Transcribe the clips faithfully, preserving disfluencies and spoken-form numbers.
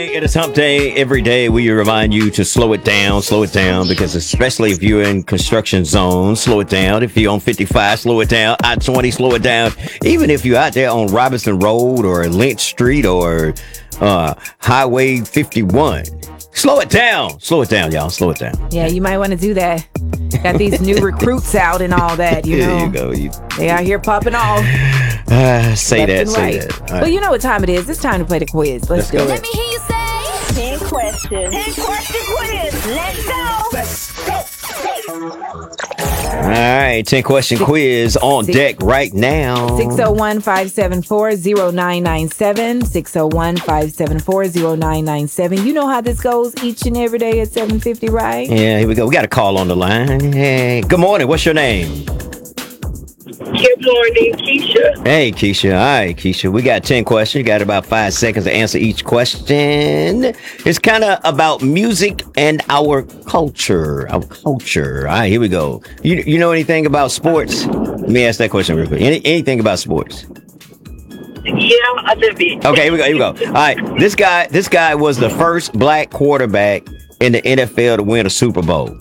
It is hump day. Every day we remind you to slow it down, slow it down, because especially if you're in construction zones, slow it down. If you're on fifty-five, slow it down. I twenty, slow it down. Even if you're out there on Robinson Road or Lynch Street or uh, Highway fifty-one, slow it down. Slow it down, y'all. Slow it down. Yeah, you might want to do that. Got these new recruits out and all that, you know. There you go. You, they out here popping off. Uh, say that, say right. that. All Well, right. you know what time it is. It's time to play the quiz. Let's, Let's do go. it. Let me hear you say ten questions. ten question quiz. Let's go. Let's go. All right, ten question quiz on Six- deck right now. six oh one, five seven four, oh nine nine seven. six oh one, five seven four, oh nine nine seven. You know how this goes each and every day at seven fifty, right? Yeah, here we go. We got a call on the line. Hey, good morning. What's your name? Good morning, Keisha. Hey, Keisha. All right, Keisha. We got ten questions. You got about five seconds to answer each question. It's kind of about music and our culture. Our culture. All right, here we go. You you know anything about sports? Let me ask that question real quick. Any, anything about sports? Yeah, a little bit. Okay, here we go. Here we go. All right, this guy. This guy was the first black quarterback in the N F L to win a Super Bowl.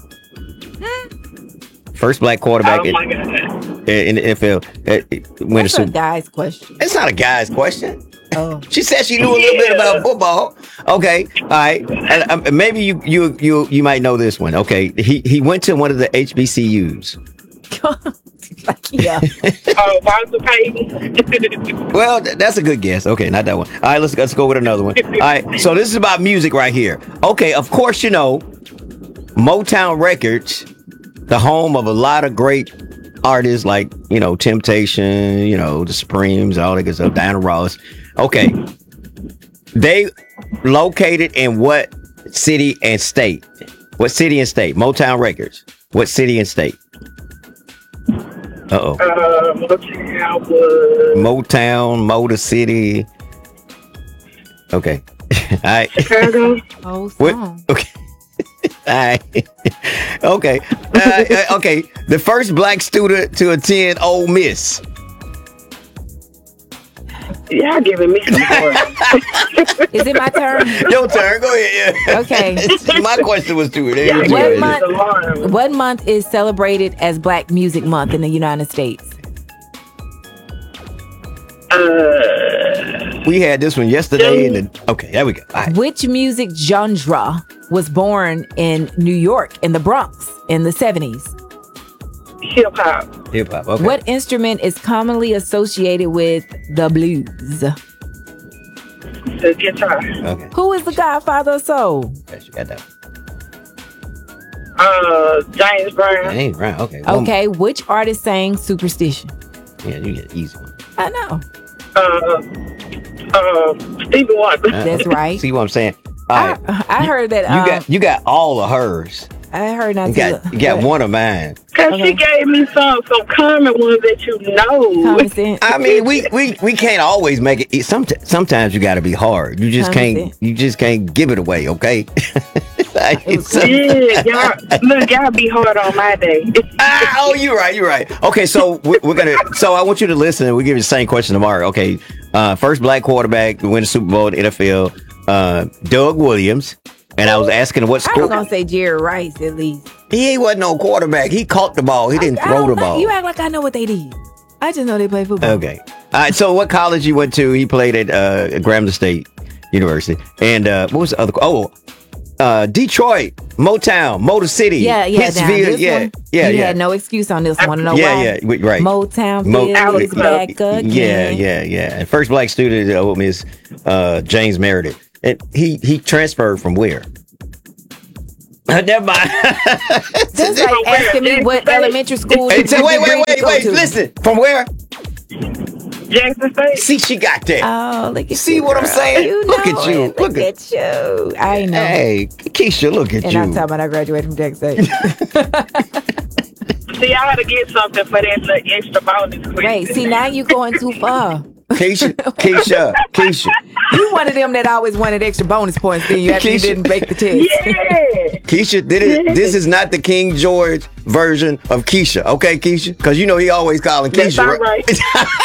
First black quarterback Oh in, my God. in the N F L uh, win a That's a Super. guy's question. It's not a guy's question. Oh. She said she knew a little bit about football. Okay, all right. And, um, maybe you you you you might know this one. Okay, he he went to one of the H B C Us. Yeah. Oh, Walter Payton. Well, th- that's a good guess. Okay, not that one. All right, let's let's go with another one. All right, so this is about music right here. Okay, of course you know Motown Records, the home of a lot of great artists like, you know, Temptation, you know, the Supremes, all that good stuff, Diana Ross. Okay. They located in what city and state? What city and state? Motown Records. What city and state? Uh-oh. Uh, Motown was Motown, Motor City. Okay. All right. Chicago. Oh, What? song. Okay. All right. Okay. Uh, uh, okay. The first black student to attend Ole Miss. Y'all giving me some more. Is it my turn? Your turn. Go ahead. Yeah. Okay. My question was too. Y'all What giving me month- some more. What month is celebrated as Black Music Month in the United States? Uh, We had this one yesterday. And then, okay, there we go. All right. Which music genre was born in New York, in the Bronx, in the seventies? hip hop. Hip hop. Okay. What instrument is commonly associated with the blues? The guitar. Okay. Who is the godfather of soul? Yes, you got that. Uh, James Brown. Ain't right. Okay. one Okay, which artist sang Superstition? more. Yeah, you get an easy one. I know. Uh, uh, Stevie Wonder. Uh, That's right. See what I'm saying? All I, right. I heard that. You Um, got you got all of hers. I heard not You to. got you got one of mine. Cause Okay. she gave me some some common ones that you know. Common sense. I mean, we, we, we can't always make it. Sometimes sometimes you got to be hard. You just Common can't sense. you just can't give it away. Okay. Like, was so- Yeah, y'all look, y'all be hard on my day. ah, oh, you're right. You're right. Okay, so we're, we're gonna. So I want you to listen, and we will give you the same question tomorrow. Okay. Uh, first black quarterback to win the Super Bowl in the N F L, uh, Doug Williams. And I was asking what I was school. gonna say Jerry Rice at least. He wasn't no quarterback. He caught the ball. He didn't I throw don't the know. ball. You act like I know what they did. I just know they play football. Okay. All right. So, what college you went to? He played at uh, Grambling State University. And uh, what was the other? Oh, uh, Detroit, Motown, Motor City. Yeah, yeah, now, Hitsville, this yeah, one, yeah, you yeah. had no excuse on this one. Wanna know yeah, why? yeah, w- right. Motown Mo- Philly is back again. Yeah, yeah, yeah. And first black student at Ole Miss, uh, James Meredith. And he he transferred from where? Never mind. That's like asking me what elementary school. Hey, you so wait, wait, agreed to wait, go wait. to. Listen, from where? Jackson State. See, she got that. Oh, look at See you, what I'm girl. saying? You Look at know you. it. Look Look at you. I know. Hey, Keisha, look at And you. I'm talking about I graduated from Jackson State. See, I had to get something for that little extra bonus quiz. Wait, see now you going too far. Keisha, Keisha, Keisha, You one of them that always wanted extra bonus points. Then you after you Keisha. didn't make the test. Yeah. Keisha. Did it, this is not the King George version of Keisha, okay, Keisha? Because you know he always calling That's Keisha. all right.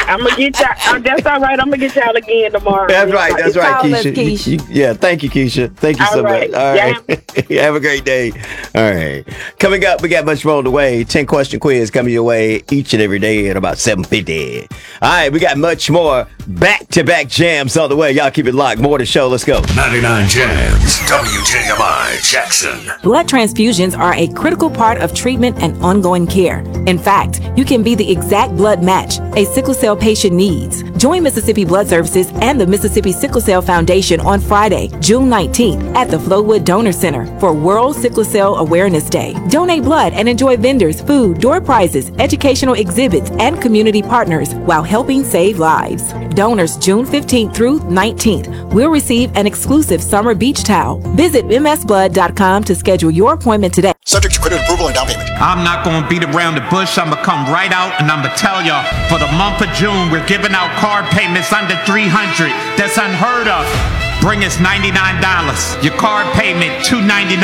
I'm gonna get y'all. Uh, that's all right. I'm gonna get y'all again tomorrow. That's right. That's right, Call us, Keisha. Keisha. You- you- yeah, thank you, Keisha. Thank you All so right. much. All right. Have a great day. All right. Coming up, we got much more on the way. ten question quiz coming your way each and every day at about seven fifty. All right, we got much more back-to-back jams on the way. Y'all keep it locked. More to show. Let's go. ninety-nine Jams, W J M I Jackson. Blood transfusions are a critical part of treatment and ongoing care. In fact, you can be the exact blood match a sickle cell patient needs. Join Mississippi Blood Services and the Mississippi Sickle Cell Foundation on Friday, June nineteenth at the Flowood Donor Center for World Sickle Cell Awareness Day. Donate blood and enjoy vendors, food, door prizes, educational exhibits, and community partners while helping save lives. Donors June fifteenth through nineteenth will receive an exclusive summer beach towel. Visit m s blood dot com to schedule your appointment today. Subject to credit approval and down payment. I'm not gonna beat around the bush. I'm gonna come right out and I'm gonna tell y'all for the month of June, we're giving out card payments under three hundred. That's unheard of. Bring us ninety-nine dollars. Your card payment, two ninety-nine.